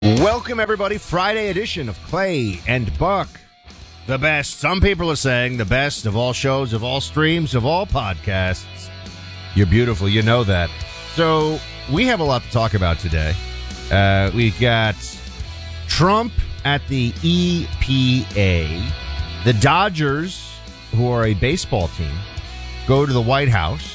Welcome, everybody. Friday edition of Clay and Buck. The best. Some people are saying the best of all shows, of all streams, of all podcasts. You're beautiful. You know that. So we have a lot to talk about today. We've got Trump at the EPA. The Dodgers, who are a baseball team, go to the White House.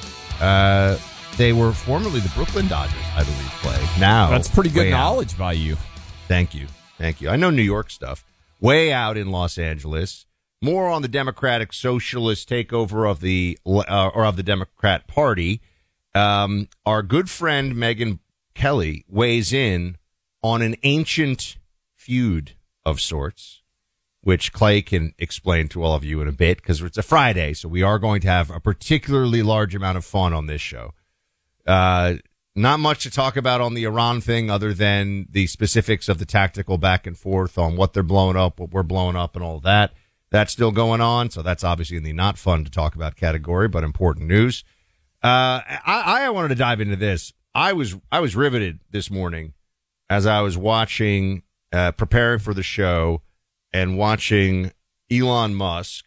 They were formerly the Brooklyn Dodgers, I believe, Clay. Now, that's pretty good knowledge by you. Thank you. I know New York stuff. Way out in Los Angeles. More on the Democratic Socialist takeover of the Democrat Party. Our good friend Megyn Kelly weighs in on an ancient feud of sorts, which Clay can explain to all of you in a bit because it's a Friday, so we are going to have a particularly large amount of fun on this show. Not much to talk about on the Iran thing other than the specifics of the tactical back and forth on what they're blowing up, what we're blowing up, and all of that. That's still going on, so that's obviously in the not fun to talk about category, but important news. I wanted to dive into this. I was riveted this morning as I was watching, preparing for the show and watching Elon Musk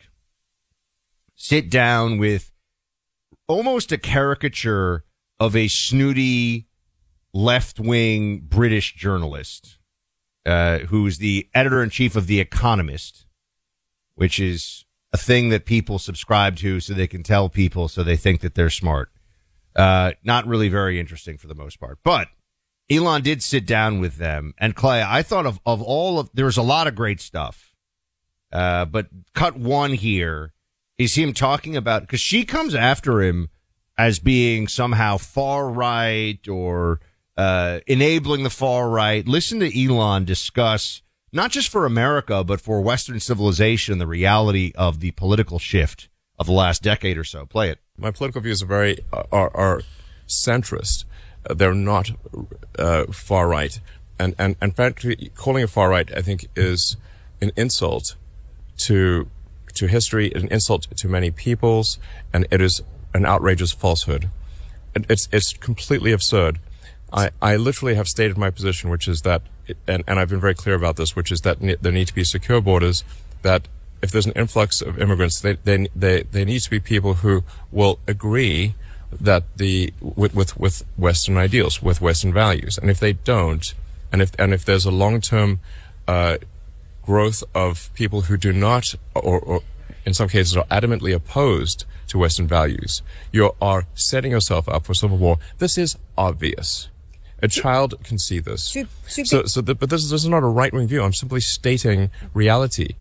sit down with almost a caricature of a snooty left-wing British journalist who's the editor-in-chief of The Economist, which is a thing that people subscribe to so they can tell people so they think that they're smart. Not really very interesting for the most part. But Elon did sit down with them. And Clay, I thought of all of, there was a lot of great stuff. But cut one here is him talking about, because she comes after him as being somehow far right or enabling the far right. Listen to Elon discuss, not just for America, but for Western civilization, the reality of the political shift of the last decade or so. Play it. My political views are very are centrist. They're not far right, and frankly, calling it far right, I think, is an insult to history, an insult to many peoples, and it is an outrageous falsehood. It's completely absurd. I literally have stated my position, which is that, and I've been very clear about this, which is that there need to be secure borders, that if there's an influx of immigrants, they need to be people who will agree that with Western ideals, with Western values. And if they don't, and if there's a long-term growth of people who do not, or in some cases are adamantly opposed to Western values, you are setting yourself up for civil war. This is obvious. A child can see this. But this is not a right-wing view. I'm simply stating reality.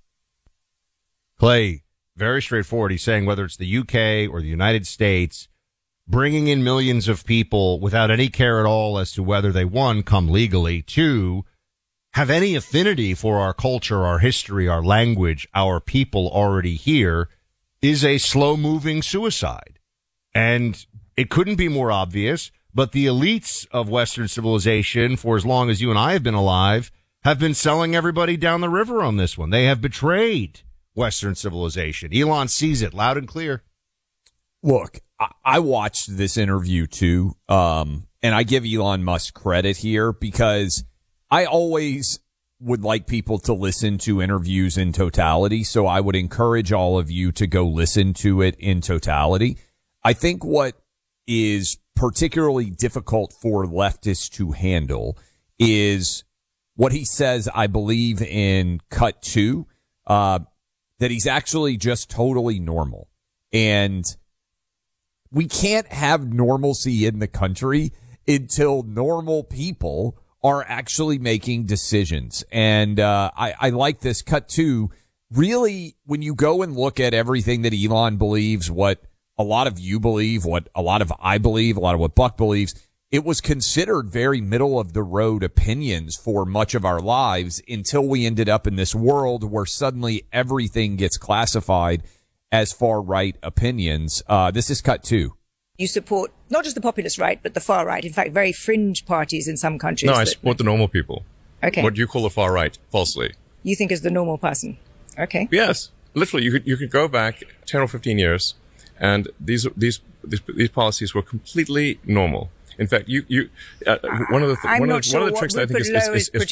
Clay, very straightforward. He's saying whether it's the UK or the United States, bringing in millions of people without any care at all as to whether they, one, come legally, two, have any affinity for our culture, our history, our language, our people already here, is a slow-moving suicide. And it couldn't be more obvious, but the elites of Western civilization, for as long as you and I have been alive, have been selling everybody down the river on this one. They have betrayed Western civilization. Elon sees it loud and clear. Look, I watched this interview too, and I give Elon Musk credit here because I always would like people to listen to interviews in totality, so I would encourage all of you to go listen to it in totality. I think what is particularly difficult for leftists to handle is what he says, I believe, in cut 2, that he's actually just totally normal. And we can't have normalcy in the country until normal people are actually making decisions. And I like this cut 2. Really, when you go and look at everything that Elon believes, what a lot of you believe, what a lot of I believe, a lot of what Buck believes, it was considered very middle of the road opinions for much of our lives until we ended up in this world where suddenly everything gets classified as far right opinions. This is cut 2. You support not just the populist right, but the far right. In fact, very fringe parties in some countries. No, I support the normal people. Okay. What do you call the far right? Falsely. You think as the normal person. Okay. Yes. Literally, you could go back 10 or 15 years, and these policies were completely normal. In fact, one of the tricks that I think is